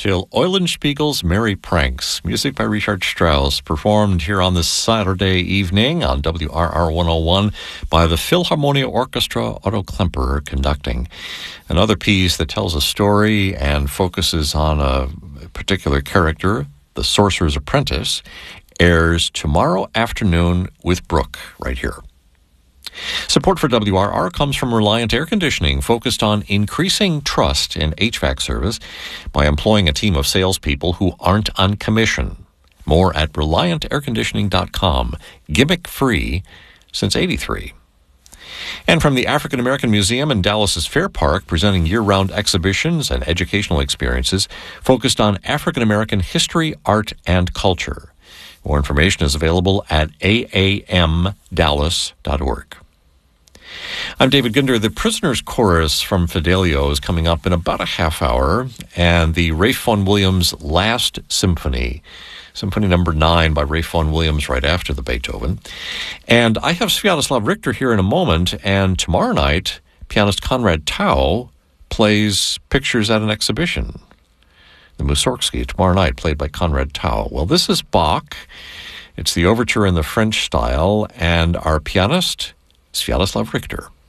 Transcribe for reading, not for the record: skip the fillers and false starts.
till Eulenspiegel's Merry Pranks. Music by Richard Strauss, performed here on this Saturday evening on WRR 101 by the Philharmonia Orchestra, Otto Klemperer conducting. Another piece that tells a story and focuses on a particular character, the Sorcerer's Apprentice, airs tomorrow afternoon with Brooke right here. Support for WRR comes from Reliant Air Conditioning, focused on increasing trust in HVAC service by employing a team of salespeople who aren't on commission. More at ReliantAirConditioning.com. Gimmick-free since '83. And from the African American Museum in Dallas's Fair Park, presenting year-round exhibitions and educational experiences focused on African American history, art, and culture. More information is available at aamdallas.org. I'm David Ginder. The Prisoner's Chorus from Fidelio is coming up in about a half hour, and the Ralph Vaughan Williams Last Symphony, Symphony number 9 by Ralph Vaughan Williams right after the Beethoven. And I have Sviatoslav Richter here in a moment, and tomorrow night, pianist Konrad Tao plays Pictures at an Exhibition. The Mussorgsky, tomorrow night, played by Konrad Tao. Well, this is Bach. It's the overture in the French style, and our pianist, Sviatoslav Richter.